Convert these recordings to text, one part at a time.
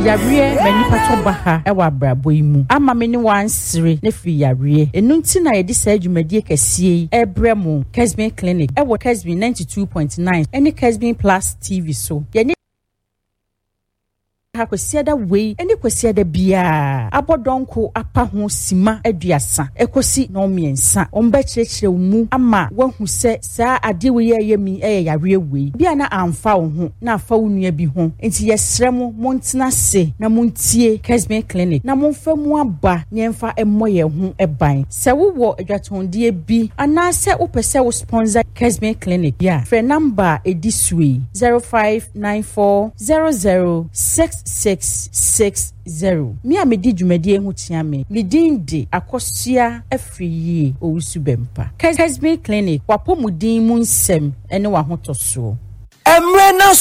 Yareɛ manipa to baha ewa brabo yi mu. Ama me ne wansere ne fi yareɛ. Enu nti na yɛde saa dwumadie kɛseɛ yi ɛbrɛ mu Kesbin Clinic ɛwɔ Kesbin 92.9 ɛne Kesbin Plus TV so. Yɛne ha kwesiada wei ene kwesiada bia abodonko apa ho sima aduasa ekosi no miensa omba kyerɛkyerɛ mu ama wahu sɛ saa ade wei yɛmi yare wei bia na amfa wo ho na afa wo nua bi ho enti yɛsrɛ mo montena se na montie Kesbin Clinic na momfa mu aba nyemfa emmɔ yɛ ho ɛban sɛ wo wɔ adwatondie bi ana sɛ wo pɛ wo sponsor Kesbin Clinic ya frɛ number edisui 0594006660. Me a medi dwumadie ho tia me. Lidin akosua afriye owusu bempa. Kesbin Clinic wapomudin mu nsem ene wa hotoso. Emrena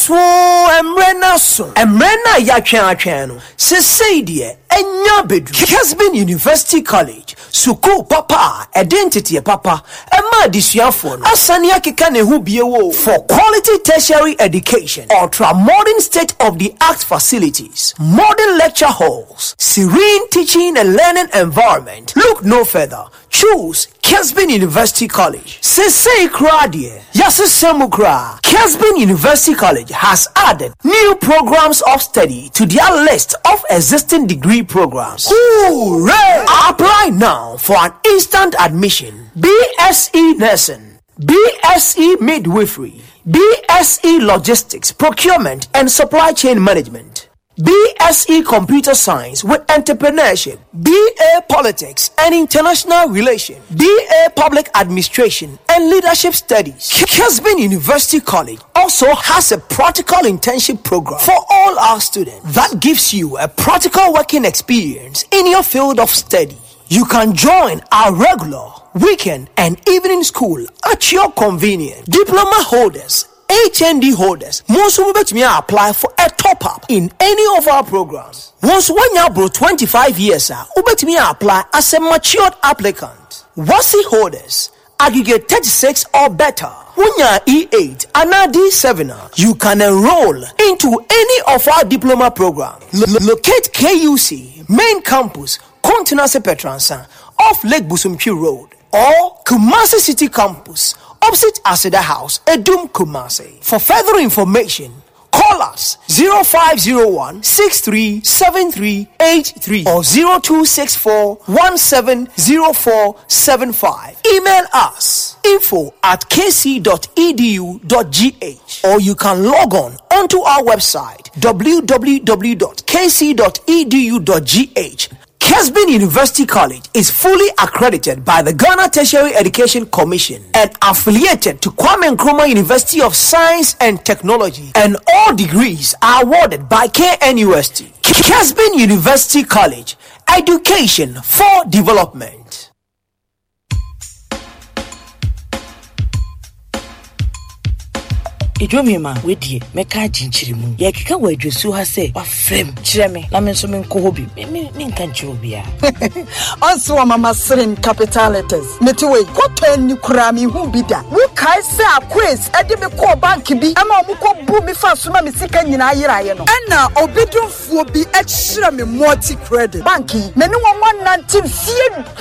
so. Emrena ya twen no. Seseidie enya bedu. Kesbin University College. Suku papa, identity papa. Emma disuafo no. Asane akeka ne hu biewo for quality tertiary education. Ultra modern state of the art facilities. Modern lecture halls. Serene teaching and learning environment. Look no further. Choose Kesbin University College. Sesei Kradie. Yasesemukra. Kesbin University College has added new programs of study to their list of existing degree programs. Hooray! Apply now for an instant admission. BSc Nursing, BSc Midwifery, BSc Logistics, Procurement and Supply Chain Management, BSc Computer Science with Entrepreneurship, BA Politics and International Relations, BA Public Administration and Leadership Studies. Kesbin University College also has a practical internship program for all our students that gives you a practical working experience in your field of study. You can join our regular, weekend and evening school at your convenience. Diploma holders, HND holders, most will apply for a top-up in any of our programs. Once when you bro 25 years, apply as a matured applicant. WASI holders, aggregate 36 or better. When you're E8 and D7, you can enroll into any of our diploma programs. Locate KUC, main campus, Continental Petransa, off Lake Busumchi Road, or Kumasi City Campus, opposite Aseda House, Edum Kumasi. For further information, call us 0501-637383 or 0264-170475. Email us info@kc.edu.gh or you can log on onto our website www.kc.edu.gh. Kesbin University College is fully accredited by the Ghana Tertiary Education Commission and affiliated to Kwame Nkrumah University of Science and Technology, and all degrees are awarded by KNUST. Kesbin University College, education for development. Idwomima wedie meka chinchirimu ya kika wadwesu ha se wa frem kire me na me nso me nko hobi me nka nchiro bia onso wa mama srin capital letters meti we kwoto ni kura mi hu bi da wo kai se akwes ade me ko bank bi ama o ko bu mi fa so ma me sika nyina ayiraye no na obidumfuo bi a kyira me multi credit bank me ne won 119 fie